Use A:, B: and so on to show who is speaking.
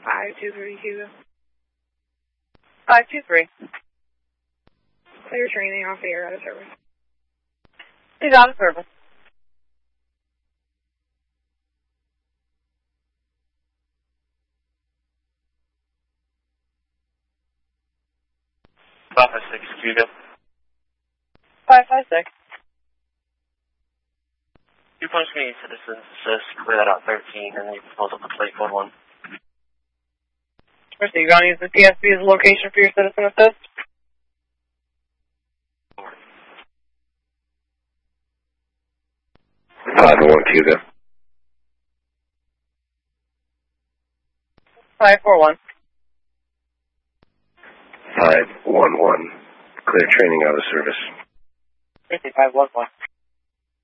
A: 523 Cuba.
B: 523.
A: Clear training off the air, out of service.
B: He's out of service.
C: Papa 6 Cuba.
B: 556.
C: You punch me, citizens assist, clear that out 13, and then you can close up the plate code 1.
B: Mercy, you gonna use the TSB as a location for your citizen assist?
D: One Cuba.
B: 541.
D: 511. Clear training out of service.
B: Mercy, 511.